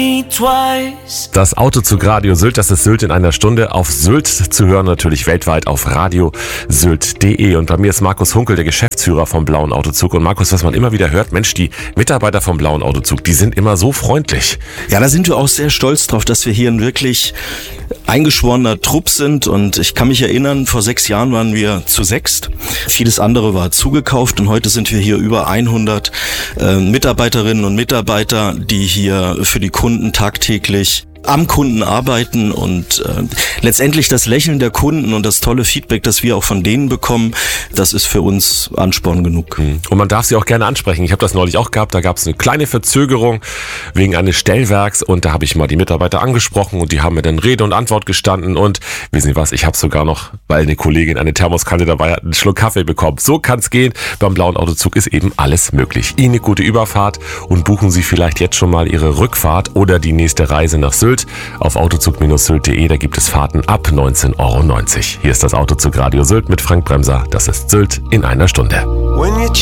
me twice. Das Autozug Radio Sylt, das ist Sylt in einer Stunde. Auf Sylt zu hören, natürlich weltweit auf radiosylt.de. Und bei mir ist Markus Hunkel, der Geschäftsführer vom Blauen Autozug. Und Markus, was man immer wieder hört, Mensch, die Mitarbeiter vom Blauen Autozug, die sind immer so freundlich. Ja, da sind wir auch sehr stolz drauf, dass wir hier ein wirklich eingeschworener Trupp sind. Und ich kann mich erinnern, vor 6 Jahren waren wir zu 6. Vieles andere war zugekauft und heute sind wir hier über 100 Mitarbeiterinnen und Mitarbeiter, die hier für die Kunden tagtäglich am Kunden arbeiten und letztendlich das Lächeln der Kunden und das tolle Feedback, das wir auch von denen bekommen, das ist für uns Ansporn genug. Und man darf sie auch gerne ansprechen. Ich habe das neulich auch gehabt, da gab es eine kleine Verzögerung wegen eines Stellwerks und da habe ich mal die Mitarbeiter angesprochen und die haben mir dann Rede und Antwort gestanden und wissen Sie was, ich habe sogar noch, weil eine Kollegin eine Thermoskanne dabei hat, einen Schluck Kaffee bekommen. So kann es gehen. Beim Blauen Autozug ist eben alles möglich. Ihnen eine gute Überfahrt und buchen Sie vielleicht jetzt schon mal Ihre Rückfahrt oder die nächste Reise nach Sylt. Auf autozug-sylt.de, da gibt es Fahrten ab 19,90 €. Hier ist das Autozug Radio Sylt mit Frank Bremser. Das ist Sylt in einer Stunde.